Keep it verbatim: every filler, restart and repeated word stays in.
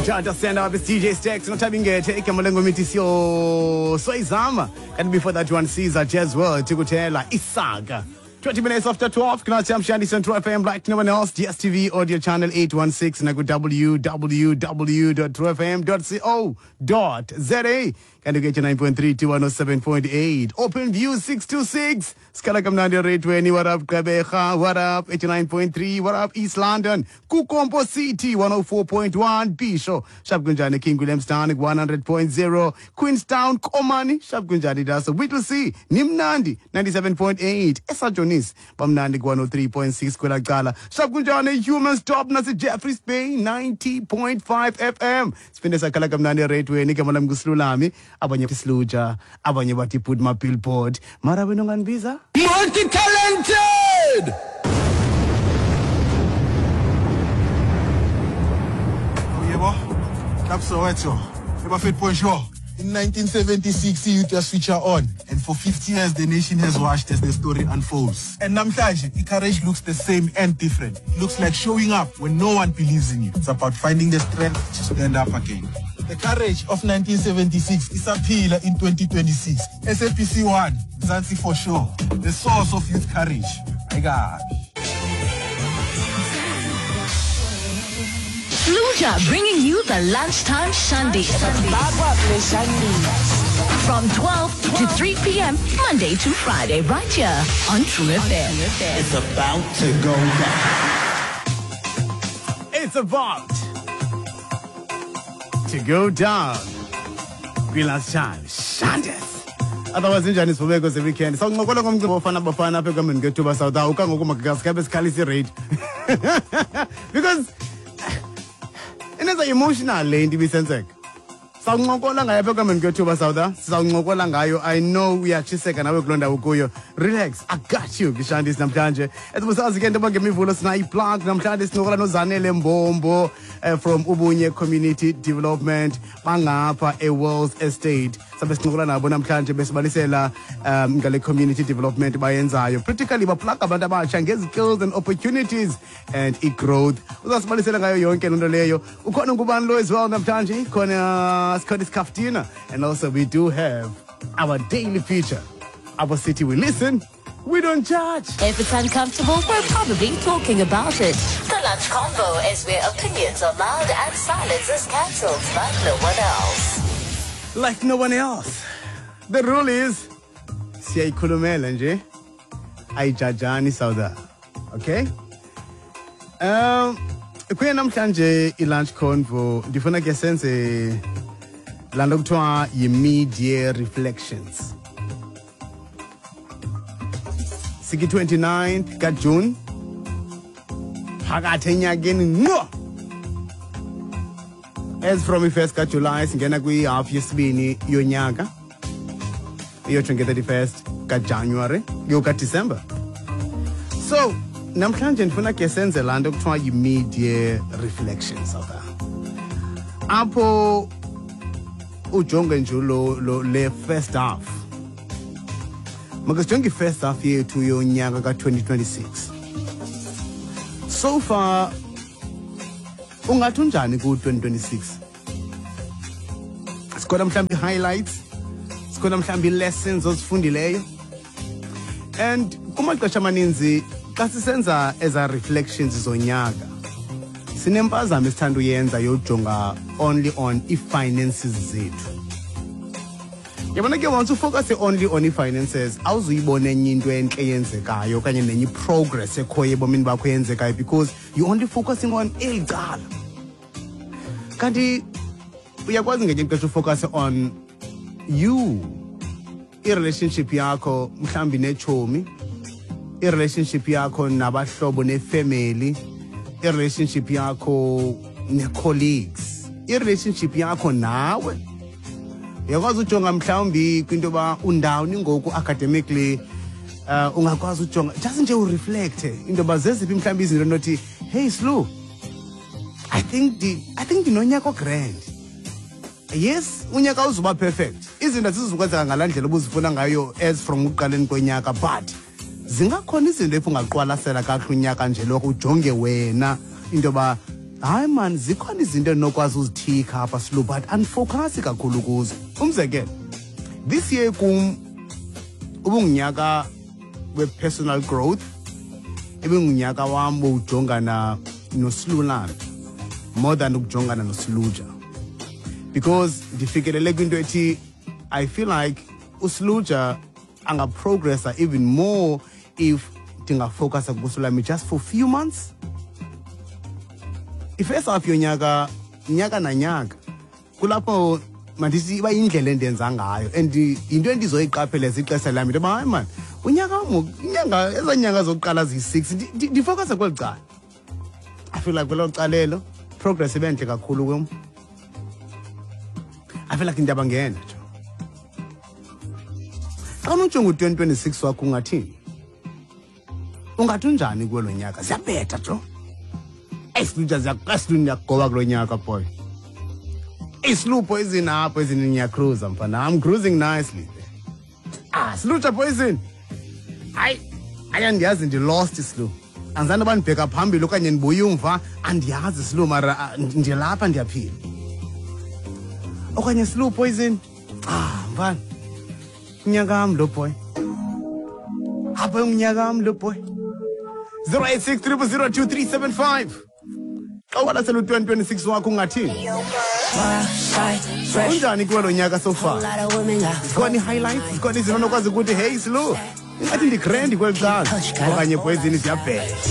Jada stand up, it's D J Stacks. Not having a take a malengo mitisio Soizama. And before that one, Caesar Jezwell, Tigutela, Isaga. twenty minutes after twelve, can I tell Shandy Central F M like no one else? D S T V audio channel eight one six, and I go w w w dot true f m dot co dot z a. Can you get your nine point three to one oh seven point eight? Open View six two six. Skala Kamnandi Rate twenty. What up, Kabeja? What up, eighty-nine point three? What up, East London? Kukompo City, one oh four point one. Bisho. Shabgunjani King William Stanik, one hundred point zero. Queenstown, Komani. Shabgunjani Daso. Whittlesea, Nimnandi, ninety-seven point eight. Esa Jonis, Bamnandi, one oh three point six. Kulakala. Shabgunjani Humans Top Nasi Jeffrey's Bay, ninety point five F M. Spinesa Kala Kamnandi Rate twenty. Kamalam Guslulami. Abanye Tisluja, abanye bati put my billboard. Mara wenongan visa? Multi-talented! Oh, yebo. Kapso wetso. Yebo fit point show. In nineteen seventy-six, youth was switcher on. And for fifty years, the nation has watched as the story unfolds. And namhlanje, courage looks the same and different. It looks like showing up when no one believes in you. It's about finding the strength to stand up again. The courage of nineteen seventy-six is a pillar in twenty twenty-six. S A P C one, Zanzi for sure. The source of youth courage. My God. Fluja bringing you the lunchtime Shandy. From twelve to three p.m. Monday to Friday, right here on True F M. It's about to go down. It's about to go down. Gwilas time, Shandes. Otherwise, injani sibobeko se weekend. So ngokola ngomcebo ofana bafana apha ekwameni ngethuba South Africa ngokumakasi kabe sikhalisa rate. Because inenza emotional le into ibisenzeka. Sawuncokola ngayo apha ekwameni ngethuba South Africa. Sawuncokola ngayo. I know uyachiseka nawe kulonda ukuyo. Relax, I got you Gishandis namhlanje. Esibusazi ke into bangemivulo sina iplug namhlanje sincokola noZanele Mbombo uh, from Ubunye Community Development bangapha eWorld's Estate. Sabe sincokola nabo namhlanje besibalisela um ngale community development bayenzayo. Practically ba plug abantu abatsha ngezikills and opportunities and i-growth. Uzasibalisela ngayo yonke into leyo. Ukhona ngubani lo as well namhlanje. Khona Scottish Kaftina, and also we do have our daily feature. Our city we listen, we don't judge. If it's uncomfortable, we're probably talking about it. The Lunch Convo is where opinions are loud and silence is cancelled like no one else. Like no one else. The rule is, siyayikhulumela nje, ayijajani Sauda. Okay? Um, kuye namhlanje i-lunch convo, ndifuna ke senze lando kuthiwa yi-media reflections. Siki twenty-ninth ka June. Phakathi enyakeni ngqo. As from the first ka July singena kwi half yesibini yonyaka. Iyo thirty-first ka January, yo ka December. So, namhlanje ndifuna ke senze lando kuthiwa yi-media reflections apha. Apho ujonge nje lo le first half. Makasijonge first half yethu yonyaka ka twenty twenty-six. So far ungathi unjani ku twenty twenty-six? Sikhona mhlambi highlights, sikhona mhlambi lessons osifundileyo. And kumaxesha amaninzi xa sisenza eza reflections zonyaka sinempazamo esithanda uyenza yojonga only on i-finances zethu. Yabona ke once you focus only on i-finances, awuzuyibona enye into enhle eyenzekayo okanye nenye progress ekhoyo ebomini bakho eyenzekayo because you only focusing on elicala. Kanti uyakwazi ngenye ixesha ufocus on you, i-relationship yakho mhlambi nechomi, i-relationship yakho nabahlobo nefamily, i-relationship yakho ne-colleagues, i-relationship yakho nawe. Uyakwazi ujonga mhlawumbi kwinto ba undawuni ngoku academically, uh, ungakwazi ujonga just nje ureflect into ba zeziphi mhlawumbi izinto nothi hey Slu, I think the I think dinonyaka grand. Yes, unyaka uzuba perfect. Izinto sizizukwenza ngalandlela obuzifuna ngayo as from uqaleni kwenyaka, but zingakhona izinto efungaqwalasela kahle unyaka nje lokho ujonge wena into ba hayi man zikhona izinto endinokwazi uzithikha apha Slu but andifocasi kakhulu kuzo. Umzekelo this year kum ubungunyaka we-personal growth, ibingunyaka wam wokujongana noSlulana more than ukujongana noSluja, because ndifikelele kwinto ethi I feel like uSluja angaprogressa even more if ndingafocusa kubuso lami just for few months. I-first half yonyaka nyaka nanyaka kulapho mandithi iba yindlela endenza ngayo and into endizoyiqaphela ixesha lami into yoba hayi man unyaka wam inyanga ezaa nyanga zokuqala ziyi-six ndifocusa kweli cala. I feel like kwelo calelo progress ibe ntle kakhulu kum. I feel like indaba ngena jo. Xa unojonga u-twenty twenty-six wakho ungathini? Ungathi unjani kwelo nyaka? Ziyabetha jo. Esiluja ziyaqasilu ndiyakugoba kulo nyaka boy. Islu poison apho ezini ngiyacruisa mfana. I'm cruising nicely. Ah, Sluja poison. Hayi, ayandiyazi ndi-lost Slu. Anzange bandibheka phambili okanye ndibuye umva andiyazi Slu mara ndilapha ndiyaphila. Okanye Slu poison. Ah, mfana. Unyaka wam lo boy. Apha unyaka wam lo boy. zero eight six three zero two three seven five. Xa ubalasela u-twenty twenty-six wakho ungathini? Unjani kwelo nyaka so far? Zikhona ii-highlights, zikhona izinto onokwazi ukuthi hey Slu, ingathi ndigrandi kweli cala okanye poison ziyabheka.